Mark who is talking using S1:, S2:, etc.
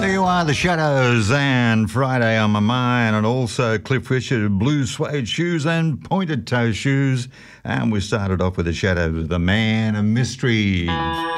S1: there you are, the Shadows and Friday on My Mind, and also Cliff Richard, blue suede shoes and pointed toe shoes. And we started off with the Shadows, the Man of Mystery.